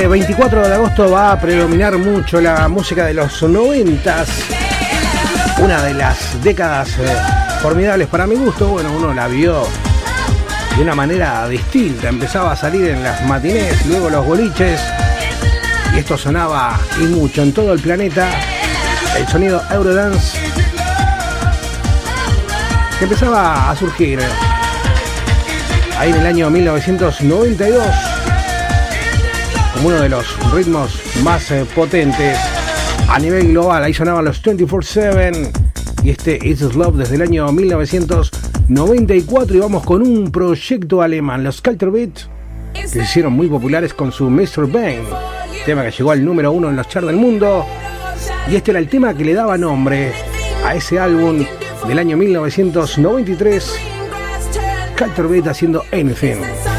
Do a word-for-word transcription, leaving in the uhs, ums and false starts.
este veinticuatro de agosto va a predominar mucho la música de los noventas, una de las décadas eh, formidables para mi gusto. Bueno, uno la vio de una manera distinta, empezaba a salir en las matinés, luego los boliches, y esto sonaba y mucho en todo el planeta, el sonido Eurodance, que empezaba a surgir ahí en el año mil novecientos noventa y dos como uno de los ritmos más eh, potentes a nivel global. Ahí sonaban los veinticuatro siete y este Is This Love desde el año mil novecientos noventa y cuatro, y vamos con un proyecto alemán, los Culturebeat, que se hicieron muy populares con su mister Bang, tema que llegó al número uno en los charts del mundo, y este era el tema que le daba nombre a ese álbum del año mil novecientos noventa y tres, Culturebeat haciendo Anything.